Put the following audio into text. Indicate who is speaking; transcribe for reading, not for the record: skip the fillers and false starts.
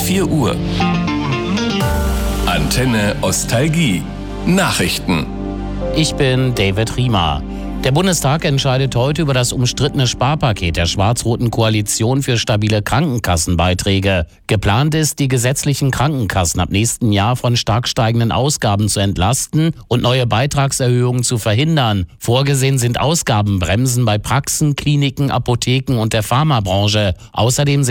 Speaker 1: 4 Uhr. Antenne Ostalgie. Nachrichten.
Speaker 2: Ich bin David Riemer. Der Bundestag entscheidet heute über das umstrittene Sparpaket der schwarz-roten Koalition für stabile Krankenkassenbeiträge. Geplant ist, die gesetzlichen Krankenkassen ab nächsten Jahr von stark steigenden Ausgaben zu entlasten und neue Beitragserhöhungen zu verhindern. Vorgesehen sind Ausgabenbremsen bei Praxen, Kliniken, Apotheken und der Pharmabranche. Außerdem